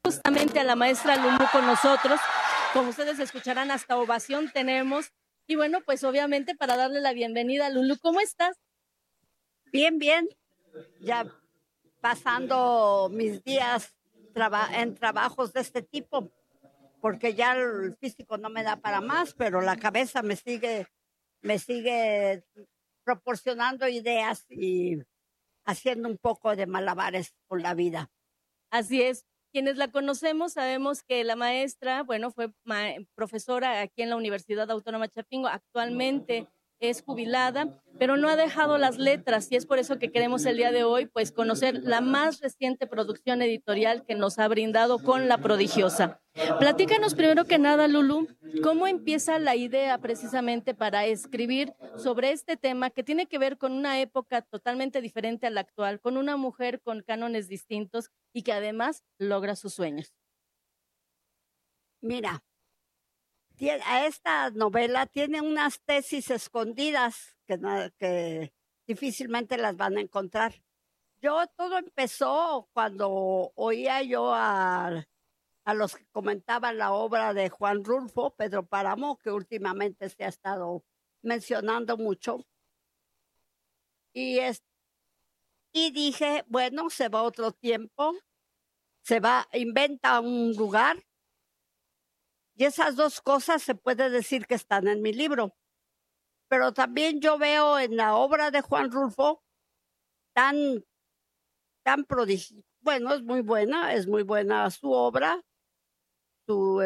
justamente a la maestra Lulú con nosotros. Como ustedes escucharán, hasta ovación tenemos. Y bueno, pues obviamente para darle la bienvenida a Lulú, ¿cómo estás? Bien, bien. Ya pasando mis días en trabajos de este tipo, porque ya el físico no me da para más, pero la cabeza me sigue proporcionando ideas y haciendo un poco de malabares con la vida. Así es. Quienes la conocemos sabemos que la maestra, bueno, fue profesora aquí en la Universidad Autónoma de Chapingo, actualmente es jubilada, pero no ha dejado las letras y es por eso que queremos el día de hoy pues conocer la más reciente producción editorial que nos ha brindado con La Prodigiosa. Platícanos primero que nada, Lulú, ¿cómo empieza la idea precisamente para escribir sobre este tema que tiene que ver con una época totalmente diferente a la actual, con una mujer con cánones distintos y que además logra sus sueños? Mira, a esta novela tiene unas tesis escondidas que difícilmente las van a encontrar. Todo empezó cuando oía yo a los que comentaban la obra de Juan Rulfo, Pedro Páramo, que últimamente se ha estado mencionando mucho. Y dije, bueno, se va otro tiempo, inventa un lugar, y esas dos cosas se puede decir que están en mi libro. Pero también yo veo en la obra de Juan Rulfo tan prodigiosa. Bueno, es muy buena su obra, su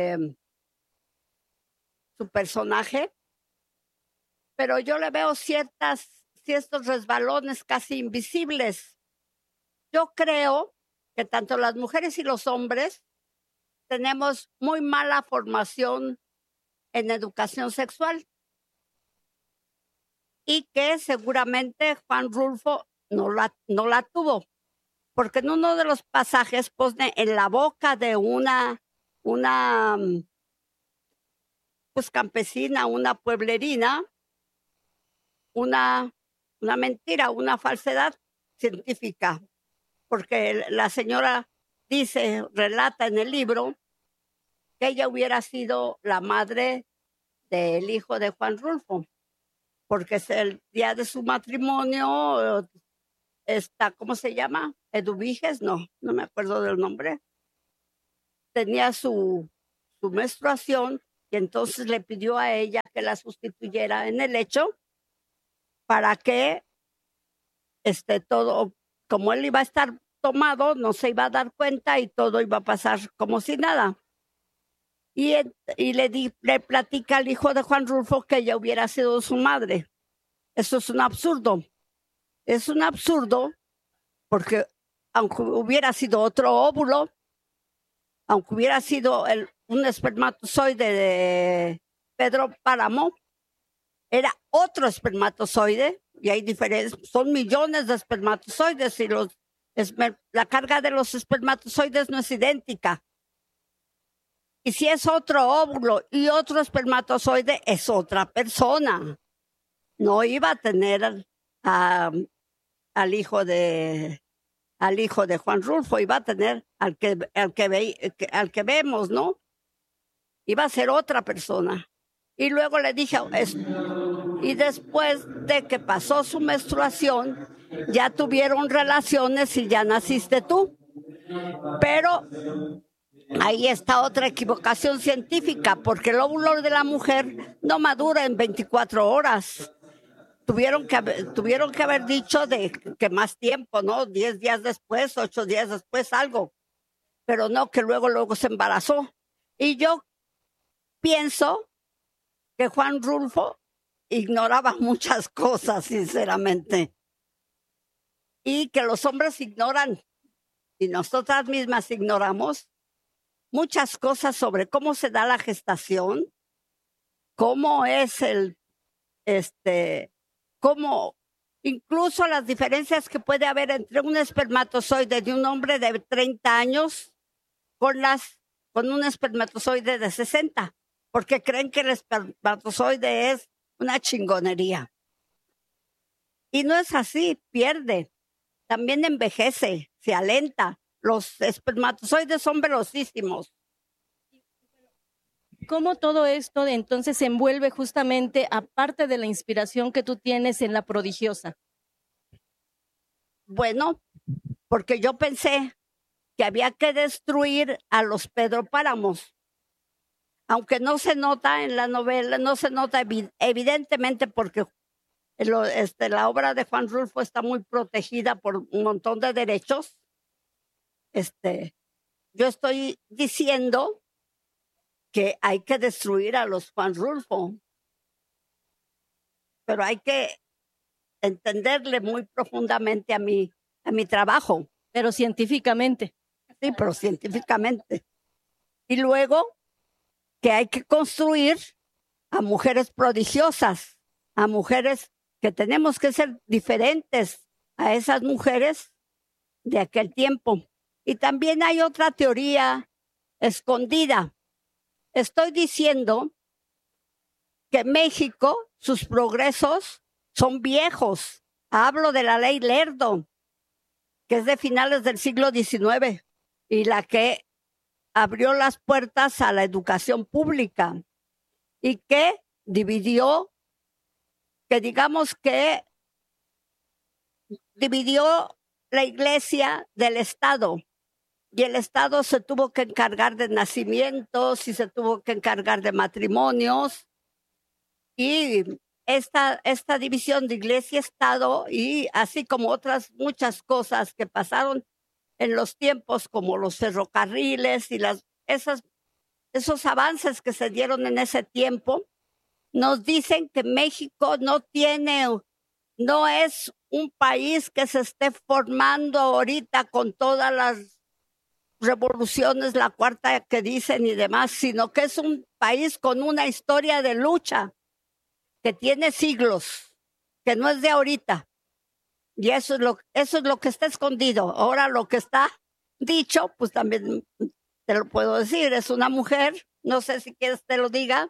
personaje, pero yo le veo ciertos resbalones casi invisibles. Yo creo que tanto las mujeres y los hombres tenemos muy mala formación en educación sexual y que seguramente Juan Rulfo no la tuvo, porque en uno de los pasajes pone en la boca de una pues campesina, una pueblerina, una mentira, una falsedad científica, porque la señora relata en el libro que ella hubiera sido la madre del hijo de Juan Rulfo, porque es el día de su matrimonio, ¿cómo se llama? Eduviges, no me acuerdo del nombre. Tenía su menstruación y entonces le pidió a ella que la sustituyera en el lecho para que todo, como él iba a estar tomado, no se iba a dar cuenta y todo iba a pasar como si nada. Y le platica al hijo de Juan Rulfo que ella hubiera sido su madre. Eso es un absurdo. Es un absurdo porque aunque hubiera sido otro óvulo, aunque hubiera sido un espermatozoide de Pedro Páramo, era otro espermatozoide, y hay diferentes, son millones de espermatozoides y la carga de los espermatozoides no es idéntica. Y si es otro óvulo y otro espermatozoide, es otra persona. No iba a tener al hijo de Juan Rulfo, iba a tener al que vemos, ¿no? Iba a ser otra persona. Y luego le dije, y después de que pasó su menstruación, ya tuvieron relaciones y ya naciste tú. Pero ahí está otra equivocación científica, porque el óvulo de la mujer no madura en 24 horas. Tuvieron que haber dicho que más tiempo, ¿no? 10 días después, 8 días después, algo. Pero no que luego se embarazó. Y yo pienso que Juan Rulfo ignoraba muchas cosas, sinceramente. Y que los hombres ignoran, y nosotras mismas ignoramos, muchas cosas sobre cómo se da la gestación, cómo es cómo incluso las diferencias que puede haber entre un espermatozoide de un hombre de 30 años con un espermatozoide de 60, porque creen que el espermatozoide es una chingonería. Y no es así, pierde, también envejece, se alenta. los espermatozoides son velocísimos. ¿Cómo todo esto entonces se envuelve justamente, aparte de la inspiración que tú tienes en La Prodigiosa? Bueno, porque yo pensé que había que destruir a los Pedro Páramos. Aunque no se nota en la novela, no se nota evidentemente porque la obra de Juan Rulfo está muy protegida por un montón de derechos. Yo estoy diciendo que hay que destruir a los Juan Rulfo, pero hay que entenderle muy profundamente a mi trabajo. Pero científicamente. Sí, pero científicamente. Y luego que hay que construir a mujeres prodigiosas, a mujeres que tenemos que ser diferentes a esas mujeres de aquel tiempo. Y también hay otra teoría escondida. Estoy diciendo que México, sus progresos son viejos. Hablo de la ley Lerdo, que es de finales del siglo XIX y la que abrió las puertas a la educación pública y que dividió, dividió la iglesia del Estado. Y el Estado se tuvo que encargar de nacimientos y se tuvo que encargar de matrimonios. Y esta división de iglesia-estado, y así como otras muchas cosas que pasaron en los tiempos, como los ferrocarriles y esos avances que se dieron en ese tiempo, nos dicen que México no es un país que se esté formando ahorita con todas las revoluciones, la cuarta que dicen y demás, sino que es un país con una historia de lucha que tiene siglos, que no es de ahorita. Y eso es lo que está escondido. Ahora lo que está dicho, pues también te lo puedo decir, es una mujer, no sé si quieres te lo diga.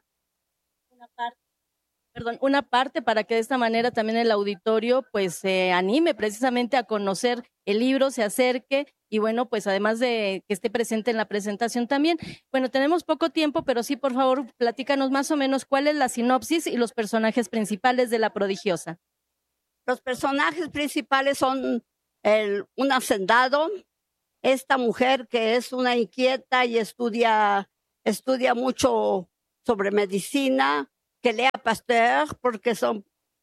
Una parte para que de esta manera también el auditorio pues se anime precisamente a conocer el libro, se acerque y bueno, pues además de que esté presente en la presentación también. Bueno, tenemos poco tiempo, pero sí, por favor, platícanos más o menos cuál es la sinopsis y los personajes principales de La Prodigiosa. Los personajes principales son un hacendado, esta mujer que es una inquieta y estudia mucho sobre medicina, que lea Pasteur porque son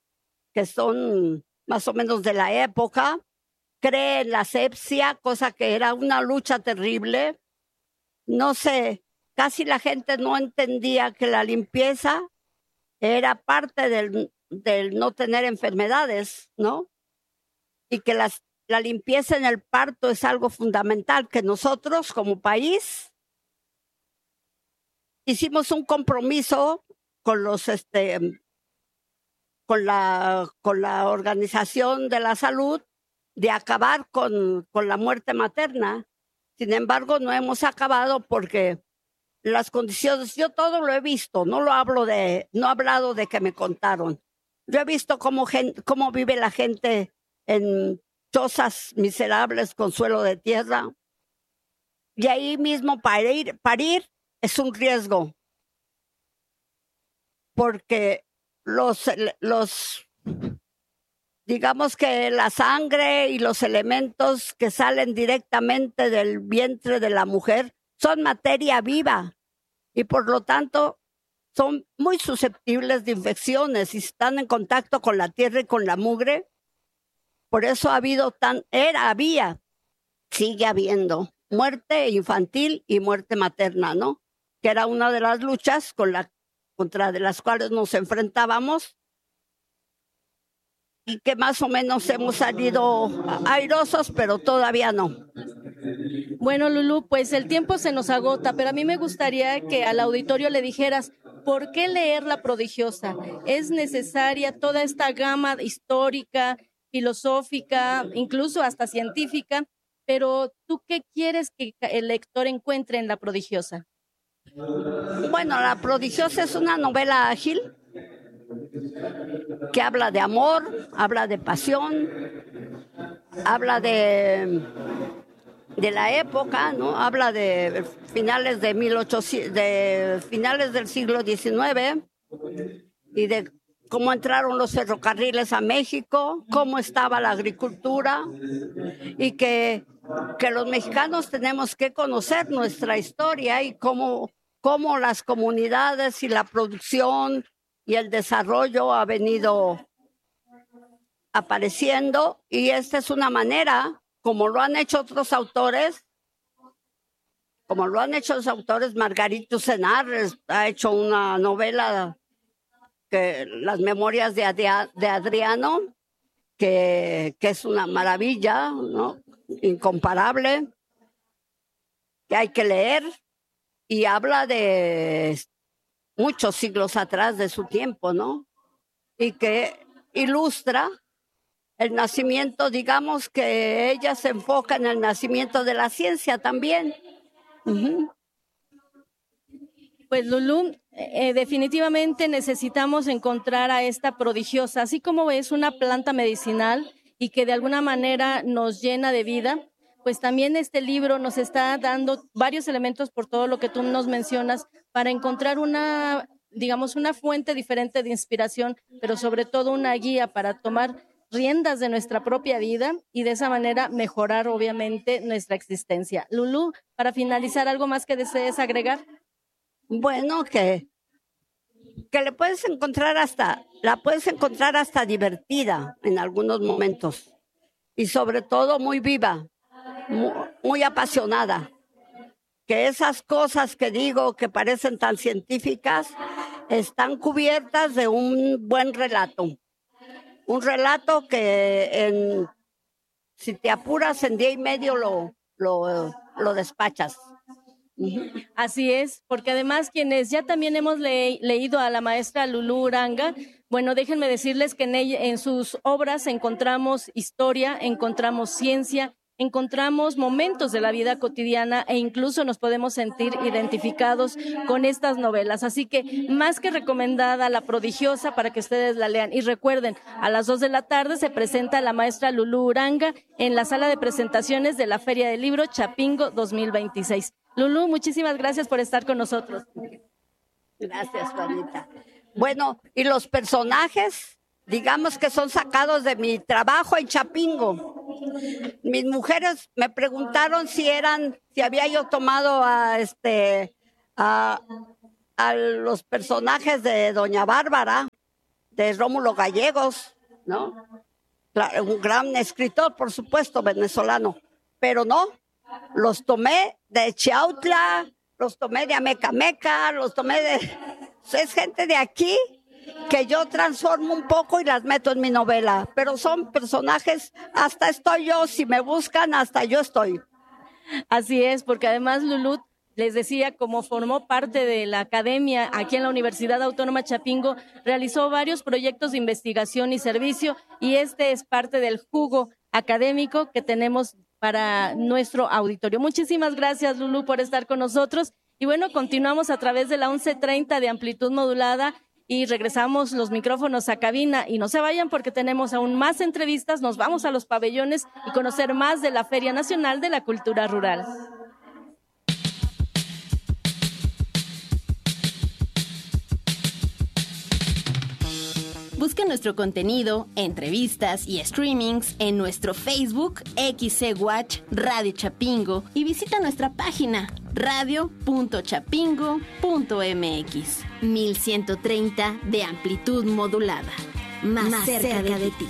más o menos de la época, cree en la asepsia, cosa que era una lucha terrible. No sé, casi la gente no entendía que la limpieza era parte del no tener enfermedades, ¿no? Y que la limpieza en el parto es algo fundamental, que nosotros como país hicimos un compromiso con con la Organización de la Salud de acabar con la muerte materna. Sin embargo, no hemos acabado porque las condiciones, yo todo lo he visto, no he hablado de que me contaron. Yo he visto cómo vive la gente en chozas miserables con suelo de tierra. Y ahí mismo parir es un riesgo. Porque digamos que la sangre y los elementos que salen directamente del vientre de la mujer son materia viva y por lo tanto son muy susceptibles de infecciones y están en contacto con la tierra y con la mugre. Por eso sigue habiendo muerte infantil y muerte materna, ¿no? Que era una de las luchas contra de las cuales nos enfrentábamos y que más o menos hemos salido airosos, pero todavía no. Bueno, Lulú, pues el tiempo se nos agota, pero a mí me gustaría que al auditorio le dijeras, ¿por qué leer La Prodigiosa? ¿Es necesaria toda esta gama histórica, filosófica, incluso hasta científica? Pero ¿tú qué quieres que el lector encuentre en La Prodigiosa? Bueno, La Prodigiosa es una novela ágil que habla de amor, habla de pasión, habla de la época, ¿no? Habla de finales de finales del siglo XIX y de cómo entraron los ferrocarriles a México, cómo estaba la agricultura y que los mexicanos tenemos que conocer nuestra historia y cómo las comunidades y la producción y el desarrollo ha venido apareciendo, y esta es una manera, como lo han hecho otros autores, Margarito Senar ha hecho una novela, Las Memorias de Adriano, que es una maravilla, ¿no? Incomparable, que hay que leer, y habla de muchos siglos atrás de su tiempo, ¿no? Y que ilustra el nacimiento, digamos que ella se enfoca en el nacimiento de la ciencia también. Uh-huh. Pues Lulú, definitivamente necesitamos encontrar a esta prodigiosa, así como es una planta medicinal y que de alguna manera nos llena de vida, pues también este libro nos está dando varios elementos por todo lo que tú nos mencionas para encontrar una fuente diferente de inspiración, pero sobre todo una guía para tomar riendas de nuestra propia vida y de esa manera mejorar obviamente nuestra existencia. Lulú, para finalizar, ¿algo más que desees agregar? Bueno, que la puedes encontrar hasta divertida en algunos momentos y sobre todo muy viva, muy apasionada. Que esas cosas que digo que parecen tan científicas están cubiertas de un buen relato. Un relato que si te apuras en día y medio lo despachas. Así es, porque además quienes ya también hemos leído a la maestra Lulú Uranga, bueno, déjenme decirles que en sus obras encontramos historia, encontramos ciencia, encontramos momentos de la vida cotidiana e incluso nos podemos sentir identificados con estas novelas. Así que más que recomendada, la prodigiosa, para que ustedes la lean. Y recuerden, a las 2 de la tarde se presenta la maestra Lulú Uranga en la sala de presentaciones de la Feria del Libro Chapingo 2026. Lulú, muchísimas gracias por estar con nosotros. Gracias, Juanita. Bueno, y los personajes, digamos que son sacados de mi trabajo en Chapingo. Mis mujeres me preguntaron si había yo tomado a los personajes de Doña Bárbara, de Rómulo Gallegos, ¿no? Un gran escritor, por supuesto, venezolano, pero no, los tomé de Chiautla, los tomé de Amecameca, es gente de aquí que yo transformo un poco y las meto en mi novela, pero son personajes, hasta estoy yo, si me buscan, hasta yo estoy. Así es, porque además Lulú, les decía, como formó parte de la academia aquí en la Universidad Autónoma Chapingo, realizó varios proyectos de investigación y servicio, y este es parte del jugo académico que tenemos para nuestro auditorio. Muchísimas gracias, Lulú, por estar con nosotros. Y bueno, continuamos a través de la 11:30 de amplitud modulada y regresamos los micrófonos a cabina. Y no se vayan porque tenemos aún más entrevistas. Nos vamos a los pabellones y conocer más de la Feria Nacional de la Cultura Rural. Busca nuestro contenido, entrevistas y streamings en nuestro Facebook XCWatch Radio Chapingo y visita nuestra página radio.chapingo.mx. 1130 de amplitud modulada. Más cerca de ti.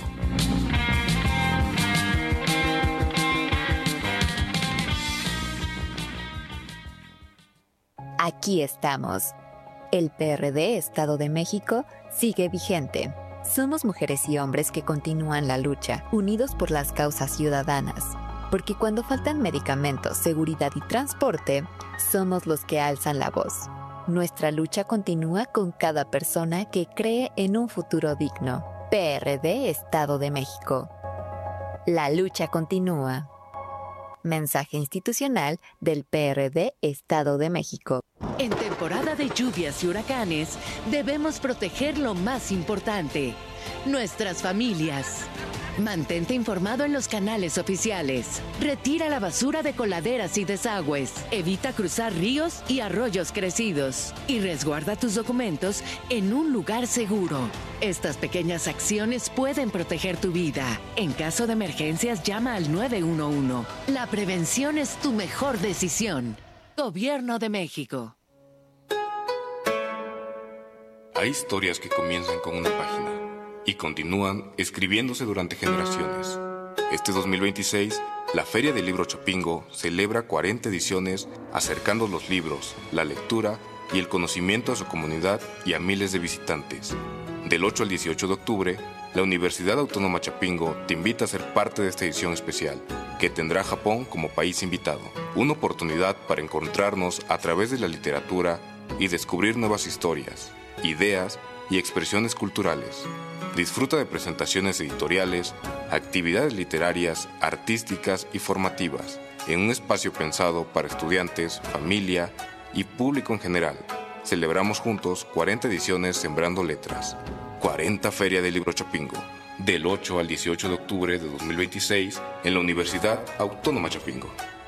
Aquí estamos. El PRD Estado de México sigue vigente. Somos mujeres y hombres que continúan la lucha, unidos por las causas ciudadanas. Porque cuando faltan medicamentos, seguridad y transporte, somos los que alzan la voz. Nuestra lucha continúa con cada persona que cree en un futuro digno. PRD Estado de México. La lucha continúa. Mensaje institucional del PRD Estado de México. En temporada de lluvias y huracanes, debemos proteger lo más importante, nuestras familias. Mantente informado en los canales oficiales. Retira la basura de coladeras y desagües. Evita cruzar ríos y arroyos crecidos. Y resguarda tus documentos en un lugar seguro. Estas pequeñas acciones pueden proteger tu vida. En caso de emergencias, llama al 911. La prevención es tu mejor decisión. Gobierno de México. Hay historias que comienzan con una página y continúan escribiéndose durante generaciones. Este 2026, la Feria del Libro Chapingo celebra 40 ediciones acercando los libros, la lectura y el conocimiento a su comunidad y a miles de visitantes. Del 8 al 18 de octubre, la Universidad Autónoma Chapingo te invita a ser parte de esta edición especial, que tendrá a Japón como país invitado. Una oportunidad para encontrarnos a través de la literatura y descubrir nuevas historias, ideas y expresiones culturales. Disfruta de presentaciones editoriales, actividades literarias, artísticas y formativas, en un espacio pensado para estudiantes, familia y público en general. Celebramos juntos 40 ediciones Sembrando Letras. 40 Feria del Libro Chapingo, del 8 al 18 de octubre de 2026 en la Universidad Autónoma Chapingo.